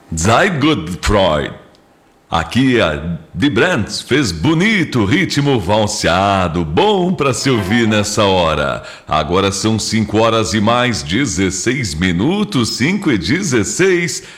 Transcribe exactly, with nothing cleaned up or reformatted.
Zygood Freud. Aqui a The Brands fez bonito ritmo valseado, bom pra se ouvir nessa hora. Agora são cinco horas e mais dezesseis minutos, cinco e dezesseis.